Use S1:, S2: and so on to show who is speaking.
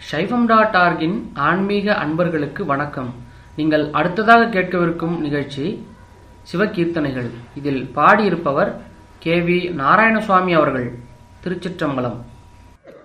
S1: சைவம்.org-இன் ஆன்மீக அன்பர்களுக்கு வணக்கம். நீங்கள் அடுத்ததாக கேட்கவிருக்கும் நிகழ்ச்சி சிவகீர்த்தனைகள். இதில் பாடியிருப்பவர் கே.வி. நாராயணசுவாமி அவர்கள். திருச்சிற்றம்பலம்.